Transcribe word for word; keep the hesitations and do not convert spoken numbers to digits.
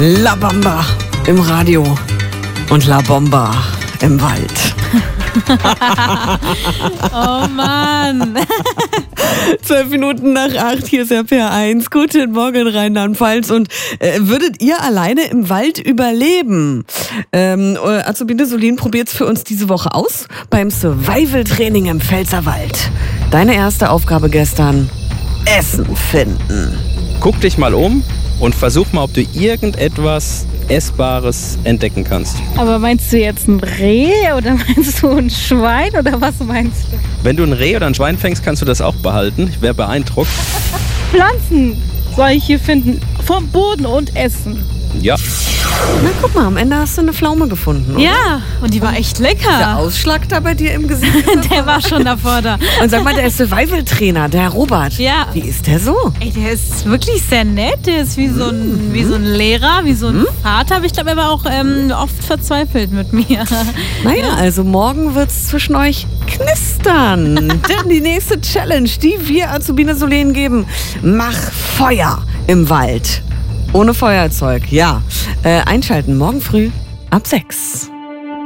La Bamba im Radio und La Bomba im Wald. Oh Mann. Zwölf Minuten nach acht, hier ist R P R eins. Guten Morgen, Rheinland-Pfalz. Und äh, würdet ihr alleine im Wald überleben? Ähm, Azubine Solin probiert es für uns diese Woche aus beim Survival-Training im Pfälzerwald. Deine erste Aufgabe gestern: Essen finden. Guck dich mal um und versuch mal, ob du irgendetwas Essbares entdecken kannst. Aber meinst du jetzt ein Reh oder meinst du ein Schwein oder was meinst du? Wenn du ein Reh oder ein Schwein fängst, kannst du das auch behalten. Ich wäre beeindruckt. Pflanzen soll ich hier finden, vom Boden und essen. Ja. Na, guck mal, am Ende hast du eine Pflaume gefunden, oder? Ja, und die war echt Der lecker. Ausschlag da bei dir im Gesicht. Der war schon davor da. Und sag mal, der Survival-Trainer, der Robert. Ja. Wie ist der so? Ey, der ist wirklich sehr nett. Der ist wie so ein, wie so ein Lehrer, wie so ein Vater. Aber ich glaube, er war auch ähm, oft verzweifelt mit mir. Naja, also morgen wird's zwischen euch knistern. Denn die nächste Challenge, die wir Azubine Solin geben: Mach Feuer im Wald. Ohne Feuerzeug, ja. Äh, einschalten morgen früh ab sechs.